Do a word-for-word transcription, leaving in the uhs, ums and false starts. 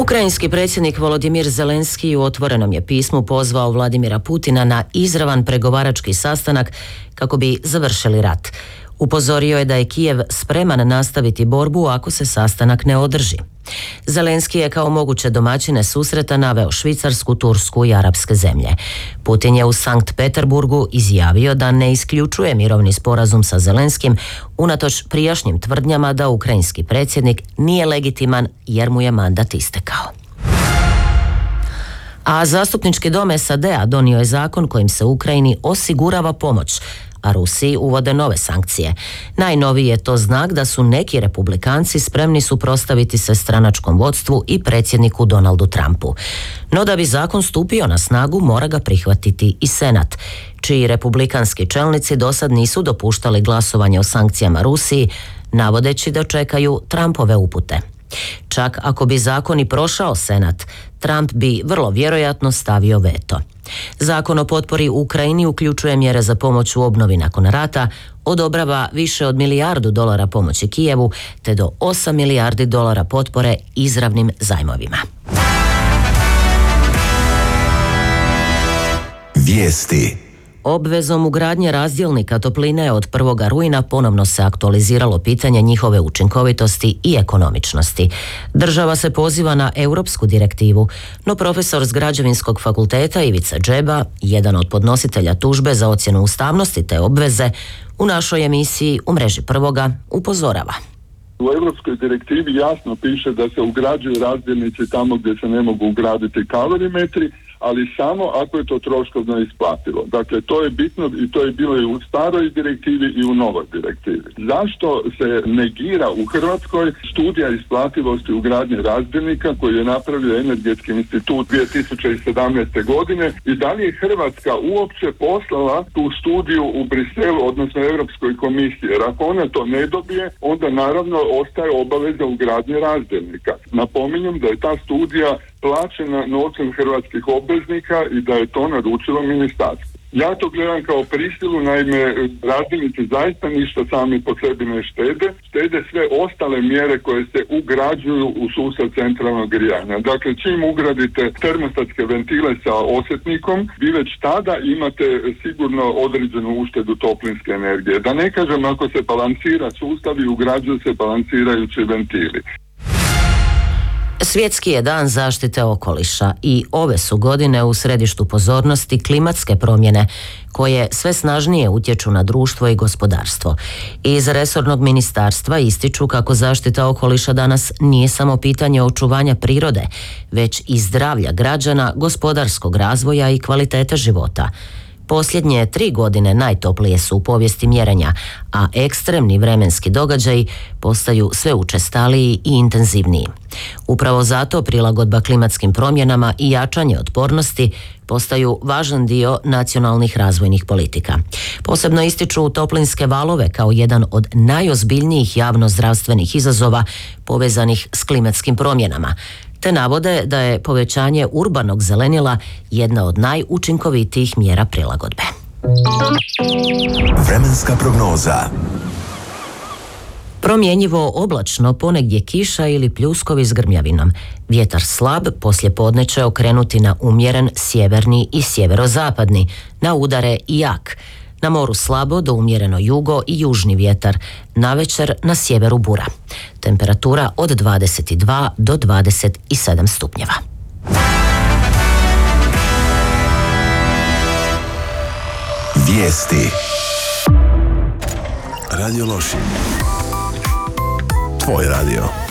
Ukrajinski predsjednik Volodimir Zelenski u otvorenom je pismu pozvao Vladimira Putina na izravan pregovarački sastanak kako bi završili rat. Upozorio je da je Kijev spreman nastaviti borbu ako se sastanak ne održi. Zelenski je kao moguće domaćine susreta naveo Švicarsku, Tursku i arapske zemlje. Putin je u Sankt Peterburgu izjavio da ne isključuje mirovni sporazum sa Zelenskim unatoč prijašnjim tvrdnjama da ukrajinski predsjednik nije legitiman jer mu je mandat istekao. A zastupnički dom S A D-a donio je zakon kojim se Ukrajini osigurava pomoć, a Rusiji uvode nove sankcije. Najnoviji je to znak da su neki republikanci spremni suprotstaviti se stranačkom vodstvu i predsjedniku Donaldu Trumpu. No da bi zakon stupio na snagu, mora ga prihvatiti i Senat, čiji republikanski čelnici dosad nisu dopuštali glasovanje o sankcijama Rusiji, navodeći da čekaju Trumpove upute. Čak ako bi zakon i prošao Senat, Trump bi vrlo vjerojatno stavio veto. Zakon o potpori Ukrajini uključuje mjere za pomoć u obnovi nakon rata, odobrava više od milijardu dolara pomoći Kijevu, te do osam milijardi dolara potpore izravnim zajmovima. Vijesti. Obvezom ugradnje razdjelnika topline od prvog rujna ponovno se aktualiziralo pitanje njihove učinkovitosti i ekonomičnosti. Država se poziva na europsku direktivu, no profesor s Građevinskog fakulteta Ivica Džeba, jedan od podnositelja tužbe za ocjenu ustavnosti te obveze, u našoj emisiji U mreži prvoga upozorava. U europskoj direktivi jasno piše da se ugrađuju razdjelnici tamo gdje se ne mogu ugraditi kalorimetri, ali samo ako je to troškovno isplativo. Dakle, to je bitno i to je bilo i u staroj direktivi i u novoj direktivi. Zašto se negira u Hrvatskoj studija isplativosti ugradnje razdjelnika koji je napravio Energetski institut dvije tisuće sedamnaeste. godine i da li je Hrvatska uopće poslala tu studiju u Briselu, odnosno Europskoj komisiji? Jer ako ona to ne dobije, onda naravno ostaje obaveza ugradnje razdjelnika. Napominjem da je ta studija plaćena novcem hrvatskih obveznika i da je to naručilo ministarstvo. Ja to gledam kao prisilu, naime razdjelnici zaista ništa sami po sebi ne štede, štede sve ostale mjere koje se ugrađuju u sustav centralnog grijanja. Dakle, čim ugradite termostatske ventile sa osjetnikom, vi već tada imate sigurno određenu uštedu toplinske energije. Da ne kažem ako se balansira sustav i ugrađuju se balansirajući ventili. Svjetski je dan zaštite okoliša i ove su godine u središtu pozornosti klimatske promjene koje sve snažnije utječu na društvo i gospodarstvo. Iz resornog ministarstva ističu kako zaštita okoliša danas nije samo pitanje očuvanja prirode, već i zdravlja građana, gospodarskog razvoja i kvalitete života. Posljednje tri godine najtoplije su u povijesti mjerenja, a ekstremni vremenski događaji postaju sve učestaliji i intenzivniji. Upravo zato prilagodba klimatskim promjenama i jačanje otpornosti postaju važan dio nacionalnih razvojnih politika. Posebno ističu toplinske valove kao jedan od najozbiljnijih javnozdravstvenih izazova povezanih s klimatskim promjenama, te navode da je povećanje urbanog zelenila jedna od najučinkovitijih mjera prilagodbe. Vremenska prognoza. Promjenjivo oblačno, ponegdje kiša ili pljuskovi s grmljavinom. Vjetar slab, poslije podne će okrenuti na umjeren sjeverni i sjeverozapadni, na udare i jak. Na moru slabo do umjereno jugo i južni vjetar, navečer na sjeveru bura. Temperatura od dvadeset dva do dvadeset sedam stupnjeva. Vijesti. Radio Lošinj. Tvoj radio.